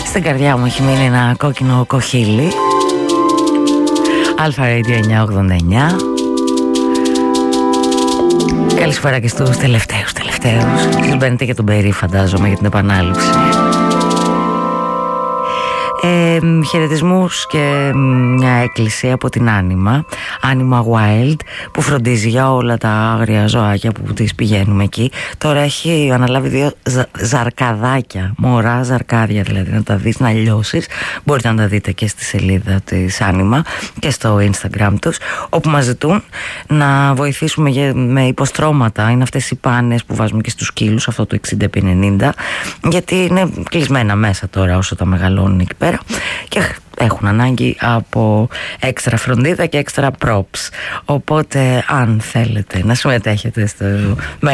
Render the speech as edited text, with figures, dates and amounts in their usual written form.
Στην καρδιά μου έχει μείνει ένα κόκκινο κοχύλι. Αλφα Radio 989. Καλησπέρα και στους τελευταίους. Εσείς μπαίνετε και τον Περί, φαντάζομαι, για την επανάληψη. Χαιρετισμούς και μια έκκληση από την Anima Wild, που φροντίζει για όλα τα άγρια ζωάκια που τις πηγαίνουμε εκεί. Τώρα έχει αναλάβει 2 ζαρκαδάκια, μωρά ζαρκάδια δηλαδή, να τα δεις, να λιώσεις. Μπορείτε να τα δείτε και στη σελίδα της Anima και στο Instagram τους, όπου μας ζητούν να βοηθήσουμε με υποστρώματα. Είναι αυτές οι πάνες που βάζουμε και στους σκύλους, αυτό το 60x90, γιατί είναι κλεισμένα μέσα τώρα όσο τα μεγαλώνουν εκεί πέρα και έχουν ανάγκη από έξτρα φροντίδα και έξτρα props. Οπότε αν θέλετε να συμμετέχετε στο